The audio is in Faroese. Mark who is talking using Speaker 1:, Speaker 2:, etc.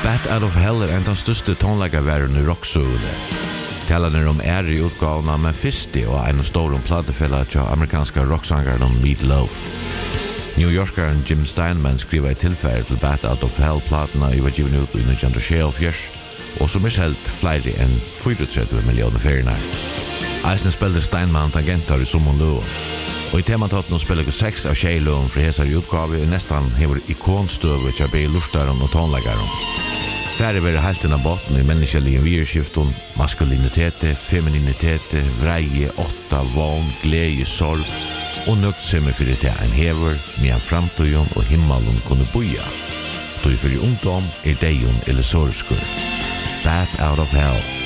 Speaker 1: Bat Out of Hell en den største tonleikaværen I rocksøgene. Talar om i utgavene, men fyrste og en stor platefella til amerikanske rocksangeren Meat Loaf. New Yorkeren Jim Steinman skriver I tilfære til Bat Out of Hell-platene I var givet ut I 1976, og som helt flere enn 34 millioner feriener. Eisne spiller Steinman tangenter I Summon Løo. Og I temataten spiller 6 av tjejløen fra hesar utgave I nesten hever ikonstøve til begge lustaren og tonleggaren. Færre være helten av botten I menneskelige virskiften, maskulinitet, femininitet, vreie, åtta, vogn, glede, sorg, og nøgtsomme for det en hever, med en framtøyen og himmelen kunne boja. Då for ungdom deion eller sorgskur. Bat Out of Hell.